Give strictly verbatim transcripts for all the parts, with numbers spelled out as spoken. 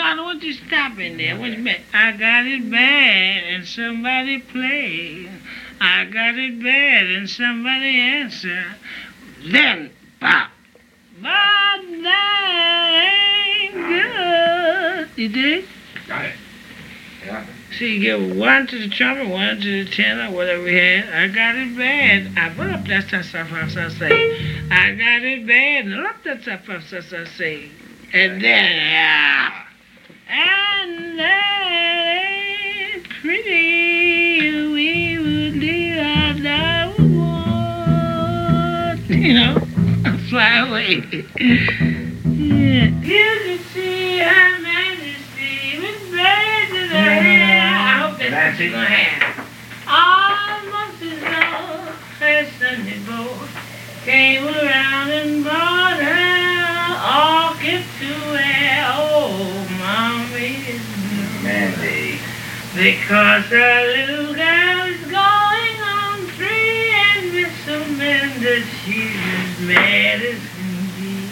I don't want you stopping there. What you mean? I got it bad and somebody played. I got it bad and somebody answer. Then pop. But that ain't good. You dig? Got it. Yeah. See, you give one to the trumpet, one to the tenor, whatever we had. I got it bad. I put up that stuff, stuff, stuff, stuff, say. I got it bad. And up that stuff, stuff, stuff, stuff, say. And then, yeah. And that ain't pretty. We would leave our love one. You know, fly away. Yeah. You can see Her Majesty with birds in her hair. I hope that's what you're gonna have. Almost as though her Sunday boat came around and brought her orchid to wear. Oh, mommy is blue. Mandy. Because her little girl is going on free, and Miss Amanda, she's as mad as can be.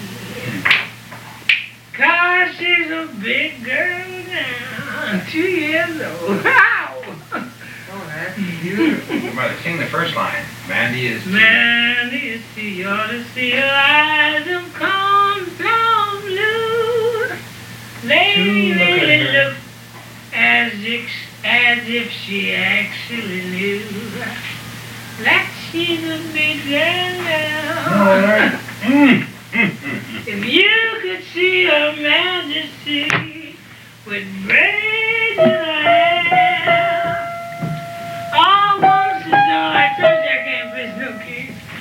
Cause she's a big girl now, two years old. Wow! Oh, that's beautiful. Brother, sing the first line. Mandy is... Mandy is too, you ought to see her eyes of cornflower blue. They Look at really her. look as if, as if she actually knew that she's a big girl now. All right. Mm. Mm, mm, mm. If you could see Her Majesty with brave